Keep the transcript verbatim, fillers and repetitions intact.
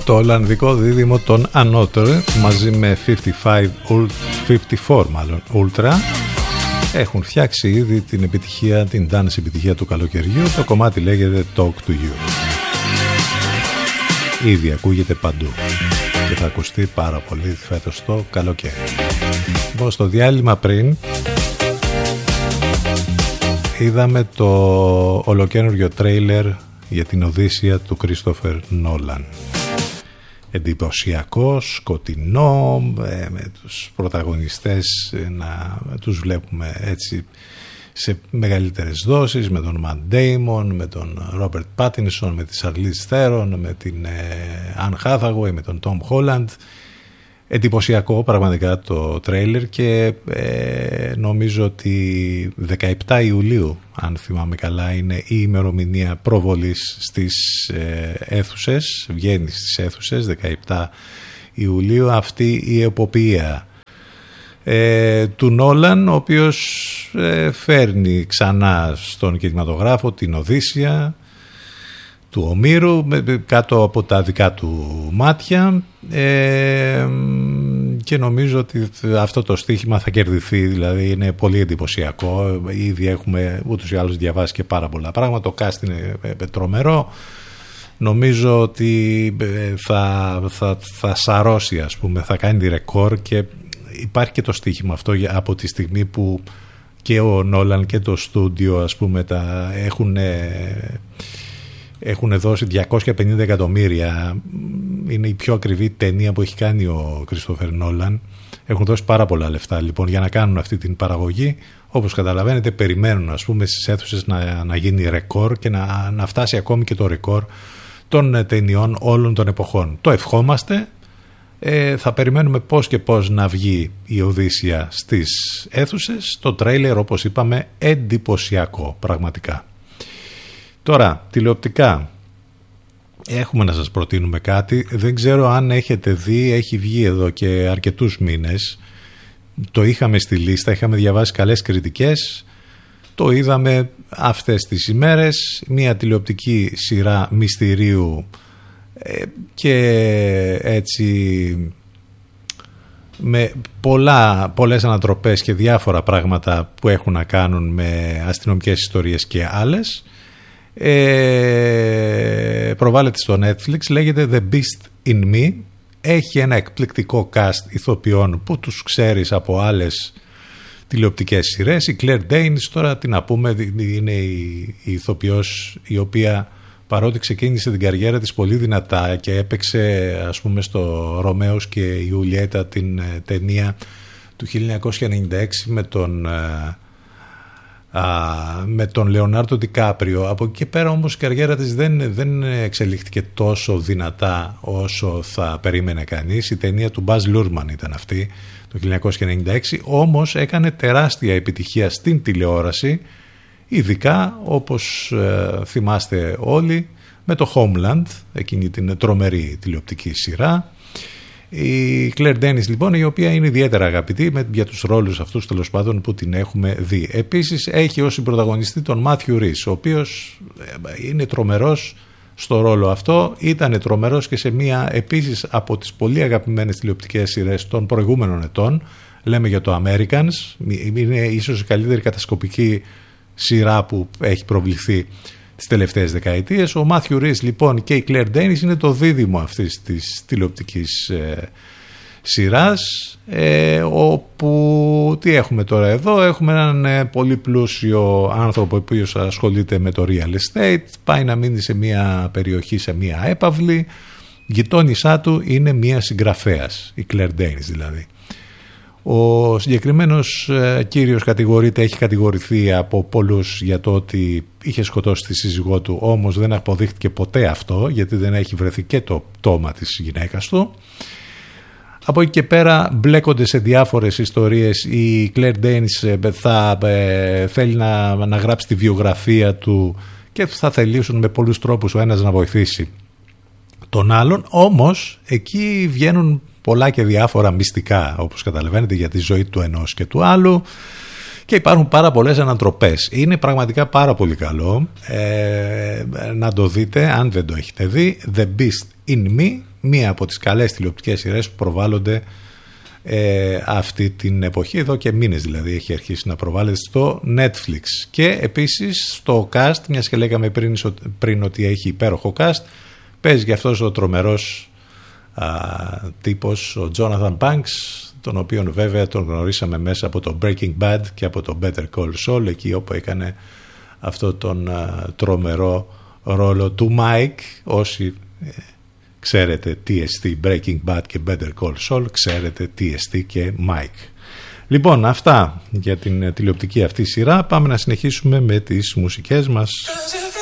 το ολλανδικό δίδυμο των Another μαζί με πενήντα πέντε, πενήντα τέσσερα μάλλον, Ultra έχουν φτιάξει ήδη την επιτυχία, την dance επιτυχία του καλοκαιριού. Το κομμάτι λέγεται Talk to You. Ήδη ακούγεται παντού και θα ακουστεί πάρα πολύ φέτος το καλοκαίρι. Λοιπόν, στο διάλειμμα πριν είδαμε το ολοκαίνουργιο τρέιλερ για την Οδύσσεια του Κρίστοφερ Νόλαν. Εντυπωσιακό, σκοτεινό, με τους πρωταγωνιστές να τους βλέπουμε έτσι σε μεγαλύτερες δόσεις, με τον Ματ Ντέιμον, με τον Ρόμπερτ Πάτινσον, με τη Σαρλίζ Θέρον, με την Αν Χάθαγουεϊ, με τον Τόμ Χόλαντ. Εντυπωσιακό πραγματικά το τρέιλερ και ε, νομίζω ότι δεκαεπτά Ιουλίου, αν θυμάμαι καλά, είναι η ημερομηνία προβολής στις ε, αίθουσες, βγαίνει στις αίθουσες δεκαεπτά Ιουλίου αυτή η εποπία ε, του Νόλαν, ο οποίος ε, φέρνει ξανά στον κινηματογράφο την Οδύσσεια του Ομήρου κάτω από τα δικά του μάτια ε, και νομίζω ότι αυτό το στοίχημα θα κερδιθεί, δηλαδή είναι πολύ εντυπωσιακό. Ήδη έχουμε ούτως ή άλλως διαβάσει και πάρα πολλά πράγματα, το cast είναι τρομερό, νομίζω ότι θα, θα, θα σαρώσει, ας πούμε, θα κάνει ρεκόρ και υπάρχει και το στοίχημα αυτό από τη στιγμή που και ο Νόλαν και το στούντιο, ας πούμε, τα έχουν έχουν δώσει διακόσια πενήντα εκατομμύρια, είναι η πιο ακριβή ταινία που έχει κάνει ο Κριστόφερ Νόλαν. Έχουν δώσει πάρα πολλά λεφτά λοιπόν για να κάνουν αυτή την παραγωγή. Όπως καταλαβαίνετε, περιμένουν, ας πούμε, στις αίθουσες να, να γίνει ρεκόρ και να, να φτάσει ακόμη και το ρεκόρ των ταινιών όλων των εποχών. Το ευχόμαστε. Ε, θα περιμένουμε πώς και πώς να βγει η Οδύσσεια στις αίθουσες. Το τρέιλερ, όπως είπαμε, εντυπωσιακό πραγματικά. Τώρα, τηλεοπτικά, έχουμε να σας προτείνουμε κάτι. Δεν ξέρω αν έχετε δει, έχει βγει εδώ και αρκετούς μήνες. Το είχαμε στη λίστα, είχαμε διαβάσει καλές κριτικές. Το είδαμε αυτές τις ημέρες. Μια τηλεοπτική σειρά μυστηρίου και έτσι με πολλά, πολλές ανατροπές και διάφορα πράγματα που έχουν να κάνουν με αστυνομικές ιστορίες και άλλες. Ε, προβάλλεται στο Netflix, λέγεται The Beast in Me. Έχει ένα εκπληκτικό cast ηθοποιών που τους ξέρεις από άλλες τηλεοπτικές σειρές. Η Claire Danes, τώρα τι να πούμε, είναι η, η ηθοποιός η οποία, παρότι ξεκίνησε την καριέρα της πολύ δυνατά και έπαιξε, ας πούμε, στο Ρωμαίος και η Ιουλιέτα, την ταινία του χίλια εννιακόσια ενενήντα έξι με τον με τον Λεωνάρντο Ντικάπριο. Από εκεί και πέρα όμως η καριέρα της δεν, δεν εξελίχθηκε τόσο δυνατά όσο θα περίμενε κανείς. Η ταινία του Μπάζ Λούρμαν ήταν αυτή το χίλια εννιακόσια ενενήντα έξι, όμως έκανε τεράστια επιτυχία στην τηλεόραση, ειδικά όπως ε, θυμάστε όλοι με το Homeland, εκείνη την τρομερή τηλεοπτική σειρά. Η Claire Danes λοιπόν, η οποία είναι ιδιαίτερα αγαπητή με, για τους ρόλους αυτούς τέλος πάντων που την έχουμε δει. Επίσης έχει ως πρωταγωνιστή τον Μάθιου Ρις, ο οποίος είναι τρομερός στο ρόλο αυτό. Ήταν τρομερός και σε μία επίσης από τις πολύ αγαπημένες τηλεοπτικές σειρές των προηγούμενων ετών. Λέμε για το Americans, είναι ίσως η καλύτερη κατασκοπική σειρά που έχει προβληθεί τις τελευταίες δεκαετίες. Ο Μάθιου Ρις λοιπόν και η Claire Danes είναι το δίδυμο αυτής της τηλεοπτικής ε, σειράς, ε, όπου τι έχουμε τώρα εδώ, έχουμε έναν ε, πολύ πλούσιο άνθρωπο που ασχολείται με το real estate, πάει να μείνει σε μια περιοχή, σε μια έπαυλη, γειτόνισά του είναι μια συγγραφέας, η Claire Danes δηλαδή. Ο συγκεκριμένος ε, κύριος κατηγορείται, έχει κατηγορηθεί από πολλούς για το ότι είχε σκοτώσει τη σύζυγό του, όμως δεν αποδείχτηκε ποτέ αυτό, γιατί δεν έχει βρεθεί και το πτώμα της γυναίκας του. Από εκεί και πέρα μπλέκονται σε διάφορες ιστορίες. Η Claire Danes θα ε, θέλει να, να γράψει τη βιογραφία του και θα θελήσουν με πολλούς τρόπους ο ένας να βοηθήσει τον άλλον, όμως εκεί βγαίνουν πολλά και διάφορα μυστικά, όπως καταλαβαίνετε, για τη ζωή του ενός και του άλλου και υπάρχουν πάρα πολλές ανατροπές. Είναι πραγματικά πάρα πολύ καλό ε, να το δείτε αν δεν το έχετε δει. The Beast in Me, μία από τις καλές τηλεοπτικές σειρές που προβάλλονται ε, αυτή την εποχή, εδώ και μήνες δηλαδή έχει αρχίσει να προβάλλεται στο Netflix. Και επίσης στο cast, μιας και λέγαμε πριν, πριν ότι έχει υπέροχο cast, παίζει και αυτός ο τρομερός α, τύπος, ο Jonathan Banks, τον οποίον βέβαια τον γνωρίσαμε μέσα από το Breaking Bad και από το Better Call Saul, εκεί όπου έκανε αυτό τον α, τρομερό ρόλο του Mike. Όσοι ε, ξέρετε τι εστί Breaking Bad και Better Call Saul, ξέρετε τι εστί και Mike. Λοιπόν, αυτά για την τηλεοπτική αυτή σειρά. Πάμε να συνεχίσουμε με τις μουσικές μας.